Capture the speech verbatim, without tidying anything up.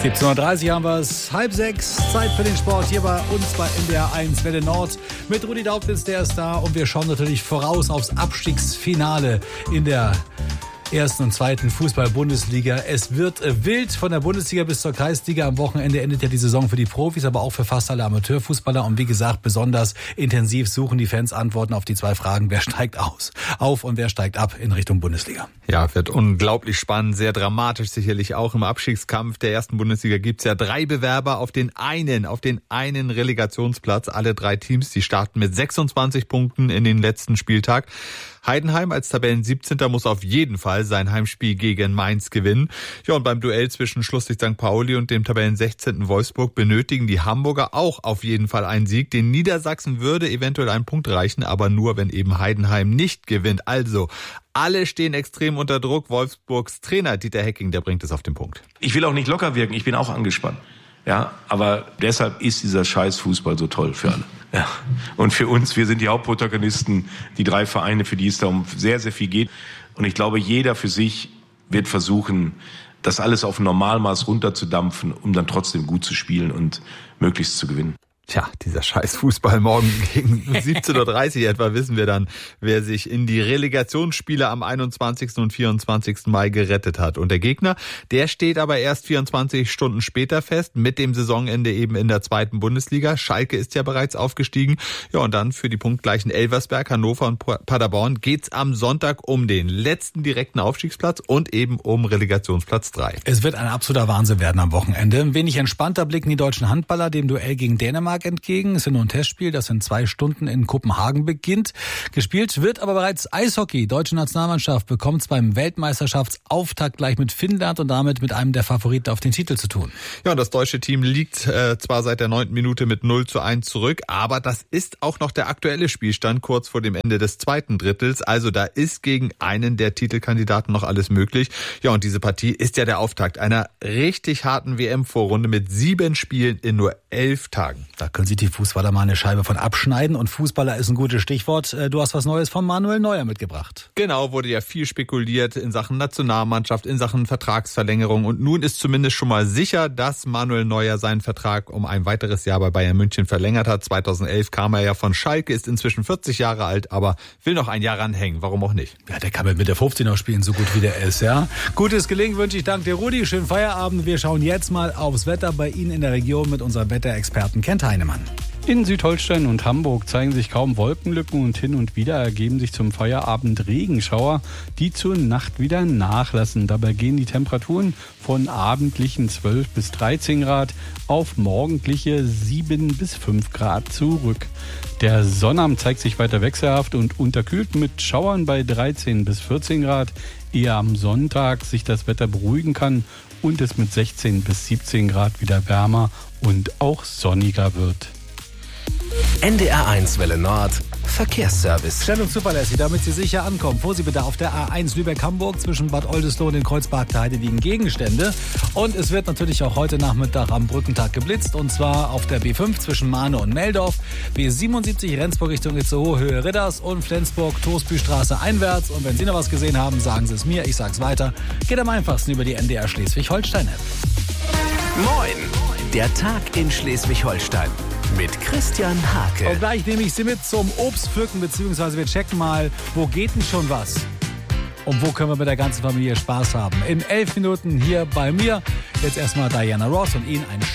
siebzehn Uhr dreißig haben wir es, halb sechs, Zeit für den Sport hier bei uns bei N D R eins Welle Nord mit Rudi Daubitz, der ist da und wir schauen natürlich voraus aufs Abstiegsfinale in der ersten und zweiten Fußball-Bundesliga. Es wird wild von der Bundesliga bis zur Kreisliga. Am Wochenende endet ja die Saison für die Profis, aber auch für fast alle Amateurfußballer. Und wie gesagt, besonders intensiv suchen die Fans Antworten auf die zwei Fragen. Wer steigt aus, auf und wer steigt ab in Richtung Bundesliga? Ja, wird unglaublich spannend, sehr dramatisch sicherlich auch im Abstiegskampf der ersten Bundesliga. Gibt's ja drei Bewerber auf den einen, auf den einen Relegationsplatz. Alle drei Teams, die starten mit sechsundzwanzig Punkten in den letzten Spieltag. Heidenheim als Tabellen siebzehnter muss auf jeden Fall sein Heimspiel gegen Mainz gewinnen. Ja, und beim Duell zwischen Schlusslicht Sankt Pauli und dem Tabellen sechzehnten Wolfsburg benötigen die Hamburger auch auf jeden Fall einen Sieg. Den Niedersachsen würde eventuell einen Punkt reichen, aber nur, wenn eben Heidenheim nicht gewinnt. Also, alle stehen extrem unter Druck. Wolfsburgs Trainer Dieter Hecking, der bringt es auf den Punkt. Ich will auch nicht locker wirken, ich bin auch angespannt. Ja, aber deshalb ist dieser scheiß Fußball so toll für alle. Ja. Und für uns, wir sind die Hauptprotagonisten, die drei Vereine, für die es da um sehr, sehr viel geht. Und ich glaube, jeder für sich wird versuchen, das alles auf ein Normalmaß runterzudampfen, um dann trotzdem gut zu spielen und möglichst zu gewinnen. Tja, dieser scheiß Fußball morgen gegen siebzehn Uhr dreißig etwa wissen wir dann, wer sich in die Relegationsspiele am einundzwanzigsten und vierundzwanzigsten Mai gerettet hat. Und der Gegner, der steht aber erst vierundzwanzig Stunden später fest, mit dem Saisonende eben in der zweiten Bundesliga. Schalke ist ja bereits aufgestiegen. Ja, und dann für die punktgleichen Elversberg, Hannover und Paderborn geht's am Sonntag um den letzten direkten Aufstiegsplatz und eben um Relegationsplatz drei. Es wird ein absoluter Wahnsinn werden am Wochenende. Ein wenig entspannter blicken die deutschen Handballer dem Duell gegen Dänemark entgegen. Es ist nur ein Testspiel, das in zwei Stunden in Kopenhagen beginnt. Gespielt wird aber bereits Eishockey. Deutsche Nationalmannschaft bekommt es beim Weltmeisterschaftsauftakt gleich mit Finnland und damit mit einem der Favoriten auf den Titel zu tun. Ja, und das deutsche Team liegt äh, zwar seit der neunten Minute mit null zu eins zurück, aber das ist auch noch der aktuelle Spielstand kurz vor dem Ende des zweiten Drittels. Also da ist gegen einen der Titelkandidaten noch alles möglich. Ja, und diese Partie ist ja der Auftakt einer richtig harten W M-Vorrunde mit sieben Spielen in nur elf Tagen. Da können sich die Fußballer mal eine Scheibe von abschneiden. Und Fußballer ist ein gutes Stichwort. Du hast was Neues von Manuel Neuer mitgebracht. Genau, wurde ja viel spekuliert in Sachen Nationalmannschaft, in Sachen Vertragsverlängerung. Und nun ist zumindest schon mal sicher, dass Manuel Neuer seinen Vertrag um ein weiteres Jahr bei Bayern München verlängert hat. zweitausendelf kam er ja von Schalke, ist inzwischen vierzig Jahre alt, aber will noch ein Jahr ranhängen. Warum auch nicht? Ja, der kann mit der fünfzehn noch spielen, so gut wie der ist, ja. Gutes Gelingen wünsche ich. Dank dir, Rudi. Schönen Feierabend. Wir schauen jetzt mal aufs Wetter bei Ihnen in der Region mit unserem Wetterexperten Kent Heinemann. In Südholstein und Hamburg zeigen sich kaum Wolkenlücken und hin und wieder ergeben sich zum Feierabend Regenschauer, die zur Nacht wieder nachlassen. Dabei gehen die Temperaturen von abendlichen zwölf bis dreizehn Grad auf morgendliche sieben bis fünf Grad zurück. Der Sonnabend zeigt sich weiter wechselhaft und unterkühlt mit Schauern bei dreizehn bis vierzehn Grad. Ehe am Sonntag sich das Wetter beruhigen kann und es mit sechzehn bis siebzehn Grad wieder wärmer und auch sonniger wird. N D R eins Welle Nord Verkehrsservice. Schnell und zuverlässig, damit Sie sicher ankommen. Fuhren Sie bitte auf der A eins Lübeck-Hamburg zwischen Bad Oldesloe und den Kreuzberg der Heide liegen Gegenstände. Und es wird natürlich auch heute Nachmittag am Brückentag geblitzt. Und zwar auf der B fünf zwischen Mahne und Meldorf, B siebenundsiebzig Rendsburg Richtung Itzehoe, Höhe Ridders und Flensburg, Toastbüstraße einwärts. Und wenn Sie noch was gesehen haben, sagen Sie es mir, ich sag's weiter. Geht am einfachsten über die N D R Schleswig-Holstein-App. Moin, der Tag in Schleswig-Holstein. Mit Christian Hake. Und gleich nehme ich Sie mit zum Obstpflücken, beziehungsweise wir checken mal, wo geht denn schon was? Und wo können wir mit der ganzen Familie Spaß haben? In elf Minuten hier bei mir. Jetzt erstmal Diana Ross und Ihnen ein